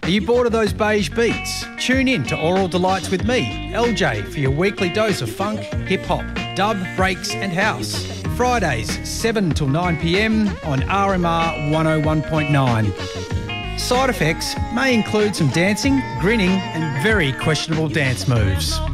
Are you bored of those beige beats? Tune in to Aural Delights with me, LJ, for your weekly dose of funk, hip-hop, dub, breaks and house. Fridays, 7 till 9 p.m. on RMR 101.9. Side effects may include some dancing, grinning and very questionable dance moves.